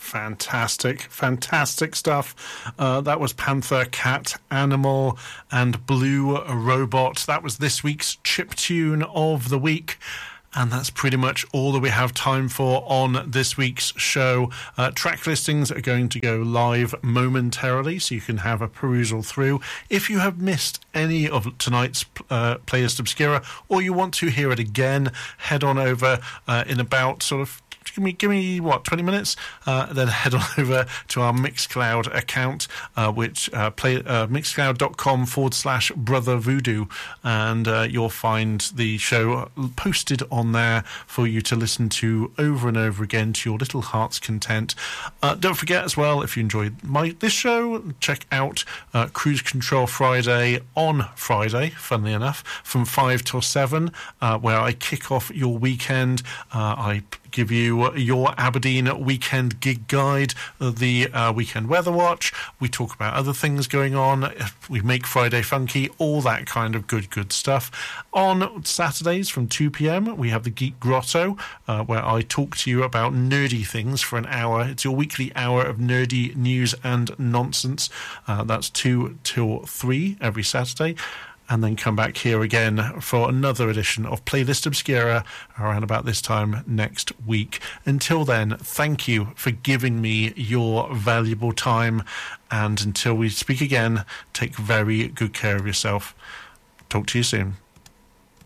Fantastic stuff. That was Panther, Cat, Animal, and Blue Robot. That was this week's chiptune of the week. And that's pretty much all that we have time for on this week's show. Track listings are going to go live momentarily, so you can have a perusal through. If you have missed any of tonight's Playlist Obscura, or you want to hear it again, head on over in about sort of give me 20 minutes, then head on over to our Mixcloud account, which mixcloud.com/Brother Voodoo, and you'll find the show posted on there for you to listen to over and over again to your little heart's content. Don't forget as well, if you enjoyed this show, check out Cruise Control Friday on Friday, funnily enough, from 5 till 7, where I kick off your weekend. I give you your Aberdeen weekend gig guide, the weekend weather watch. We talk about other things going on. We make Friday funky, all that kind of good stuff. On Saturdays from 2 p.m, we have the Geek Grotto, where I talk to you about nerdy things for an hour. It's your weekly hour of nerdy news and nonsense. That's 2 till 3 every Saturday. And then come back here again for another edition of Playlist Obscura around about this time next week. Until then, thank you for giving me your valuable time. And until we speak again, take very good care of yourself. Talk to you soon.